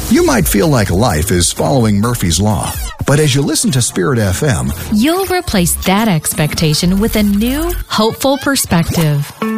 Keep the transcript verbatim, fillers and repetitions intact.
You might feel like life is following Murphy's Law, but as you listen to Spirit F M, you'll replace that expectation with a new, hopeful perspective.